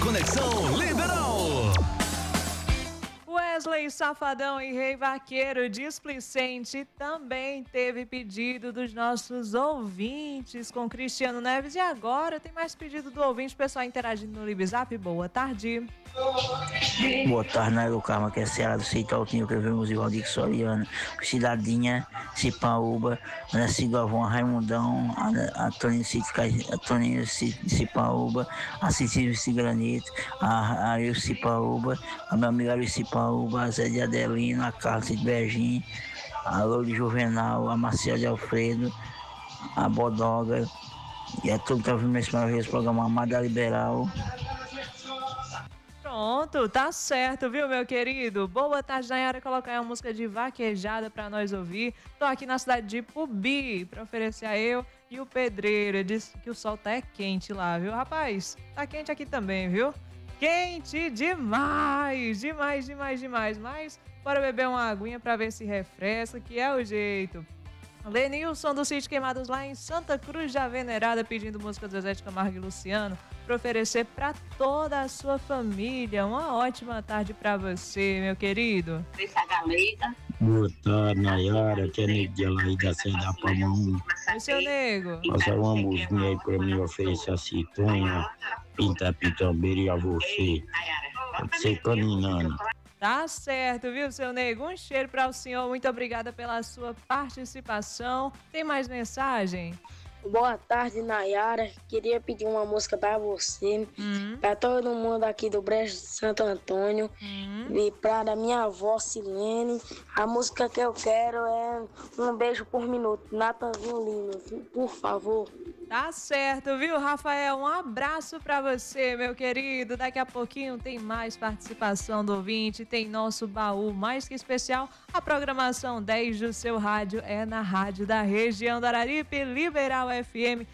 Conexão Liberal. Wesley Safadão e Rei Vaqueiro Displicente também teve pedido dos nossos ouvintes com Cristiano Neves. E agora tem mais pedido do ouvinte, pessoal interagindo no Libzap. Boa tarde. Boa tarde, Nairo Carma, que é Ceará do Ceitaltinho, que vemos o Valdir Soriano, Cidadinha, Cipaúba, Ana Galvão, Raimundão, Antônio Cipaúba, a Cecília Cigranito, a Ariel Cipaúba, a meu amigo Ariel Cipaúba, a Zé de Adelino, a Carlos de Bergin, a Lourdes Juvenal, a Marcela de Alfredo, a Bodoga, e a todo que está ouvindo esse programa Amada Liberal. Pronto, tá certo, viu, meu querido? Boa tarde, Nayara. Colocar aí uma música de vaquejada pra nós ouvir. Tô aqui na cidade de Pubi pra oferecer a eu e o pedreiro. Ele disse que o sol tá quente lá, viu, rapaz? Tá quente aqui também, viu? Quente demais, demais. Mas bora beber uma aguinha pra ver se refresca, que é o jeito. Lenilson do Sítio Queimados lá em Santa Cruz da Venerada pedindo música do Zezé de Camargo e Luciano para oferecer para toda a sua família. Uma ótima tarde para você, meu querido. Boa tarde, Nayara, que é nego de lá da Serra da Palma. Oi, seu nego. Passa uma música aí pra mim, oferecer a Citonha, Pinta Pitambeira e a você. Pode ser caminhando. Tá certo, viu, seu nego? Um cheiro para o senhor. Muito obrigada pela sua participação. Tem mais mensagem? Boa tarde, Nayara. Queria pedir uma música para você, para todo mundo aqui do Brejo Santo Antônio e para minha avó Silene. A música que eu quero é Um Beijo por Minuto, Natanzinho Lima, por favor. Tá certo, viu, Rafael? Um abraço pra você, meu querido. Daqui a pouquinho tem mais participação do ouvinte, tem nosso baú mais que especial. A programação 10 do seu rádio é na rádio da região do Araripe, Liberal FM